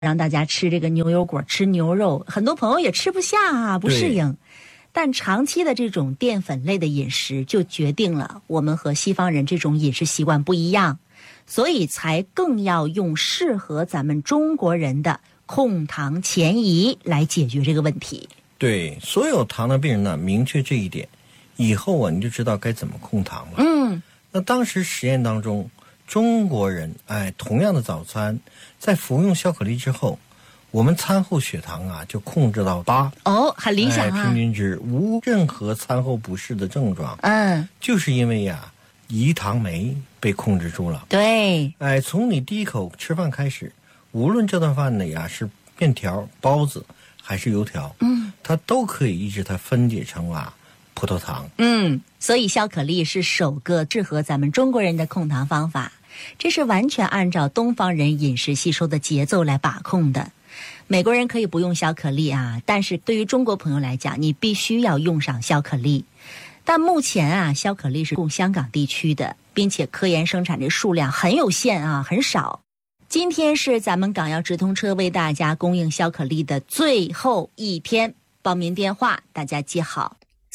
让大家吃这个牛油果，吃牛肉，很多朋友也吃不下啊，不适应。但长期的这种淀粉类的饮食，就决定了我们和西方人这种饮食习惯不一样，所以才更要用适合咱们中国人的控糖前移来解决这个问题。 对，所有糖尿病人呢，明确这一点，以后啊，你就知道该怎么控糖了。那当时实验当中，中国人同样的早餐，在服用小可丽之后，我们餐后血糖啊就控制到8， 很理想啊， 平均值，无任何餐后不适的症状。就是因为呀，胰糖酶被控制住了。 对， 从你第一口吃饭开始，无论这顿饭里啊是面条、包子还是油条，它都可以抑制它分解成葡萄糖。 所以小可丽是首个适合咱们中国人的控糖方法，这是完全按照东方人饮食吸收的节奏来把控的。美国人可以不用小可丽啊，但是对于中国朋友来讲，你必须要用上小可丽。但目前啊，小可丽是供香港地区的，并且科研生产的数量很有限啊，很少。今天是咱们港药直通车为大家供应小可丽的最后一天，报名电话大家记好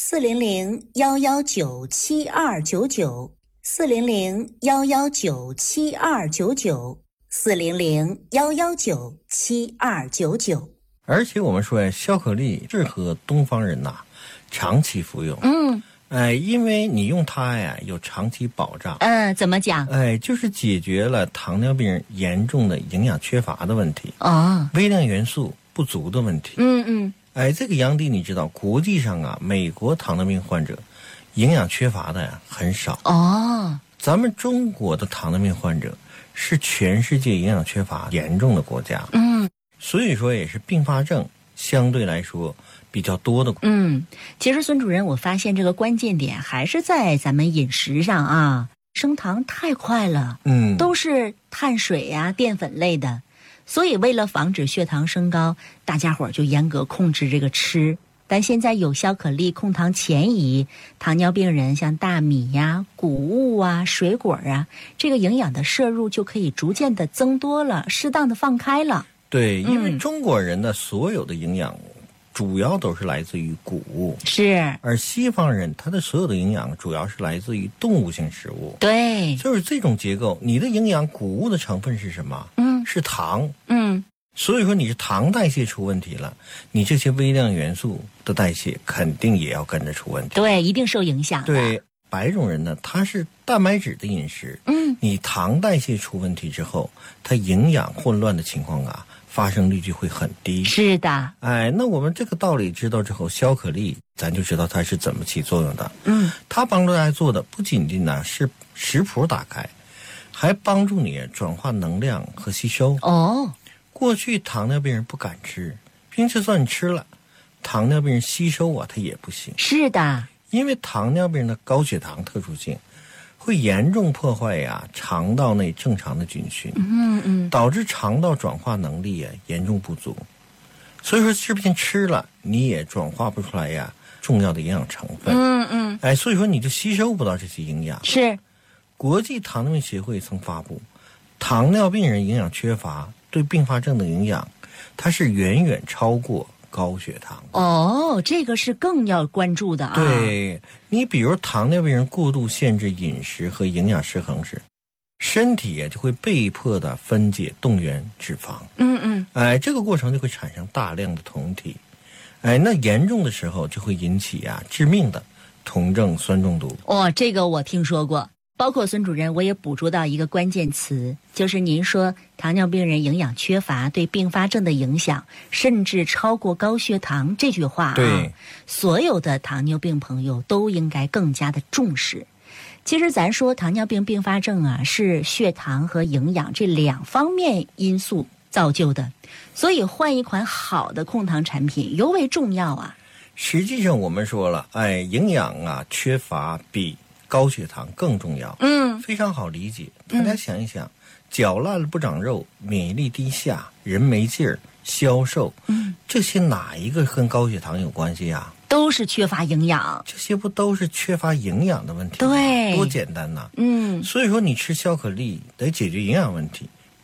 ，400-119-7299，400-119-7299，400-119-7299。 而且我们说呀，小可丽适合东方人长期服用。因为你用它呀有长期保障。 怎么讲？ 就是解决了糖尿病人严重的营养缺乏的问题，微量元素不足的问题。这个杨迪你知道，国际上美国糖尿病患者营养缺乏的很少。咱们中国的糖尿病患者是全世界营养缺乏严重的国家。所以说也是并发症相对来说比较多的。 其实孙主任，我发现这个关键点还是在咱们饮食上啊，升糖太快了。都是碳水呀、淀粉类的，所以为了防止血糖升高，大家伙就严格控制这个吃。但现在有小可丽控糖前移，糖尿病人像大米呀、谷物啊、水果啊，这个营养的摄入就可以逐渐的增多了，适当的放开了。 对，因为中国人的所有的营养主要都是来自于谷物，而西方人他的所有的营养主要是来自于动物性食物。 对， 就是这种结构，你的营养谷物的成分是什么？是糖。所以说你是糖代谢出问题了，你这些微量元素的代谢肯定也要跟着出问题。 对，一定受影响的。 对，白种人呢，他是蛋白质的饮食，你糖代谢出问题之后，他营养混乱的情况发生率就会很低。 是的。 那我们这个道理知道之后，小可丽咱就知道它是怎么起作用的。它帮助大家做的不仅仅是食谱打开，还帮助你转化能量和吸收。过去糖尿病人不敢吃，并且算你吃了，糖尿病人吸收它也不行。 是的， 因为糖尿病人的高血糖特殊性，会严重破坏肠道内正常的菌群，导致肠道转化能力严重不足。所以说，是不是吃了你也转化不出来重要的营养成分？所以说你就吸收不到这些营养。 是， 国际糖尿病协会曾发布，糖尿病人营养缺乏对并发症的影响，它是远远超过高血糖。 这个是更要关注的啊。 对，你比如糖尿病人过度限制饮食和营养失衡时，身体就会被迫的分解动员脂肪。这个过程就会产生大量的酮体。那严重的时候就会引起致命的酮症酸中毒。 这个我听说过。包括孙主任，我也捕捉到一个关键词，就是您说糖尿病人营养缺乏对并发症的影响，甚至超过高血糖这句话。 对， 所有的糖尿病朋友都应该更加的重视。其实咱说糖尿病并发症是血糖和营养这2方面因素造就的，所以换一款好的控糖产品尤为重要实际上我们说了，营养缺乏比高血糖更重要。非常好理解。大家想一想，脚烂了不长肉，免疫力低下，人没劲儿，消瘦，这些哪一个跟高血糖有关系都是缺乏营养。 这些不都是缺乏营养的问题吗？ 对， 多简单所以说你吃小可丽得解决营养问题，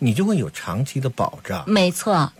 你就会有长期的保障。 没错。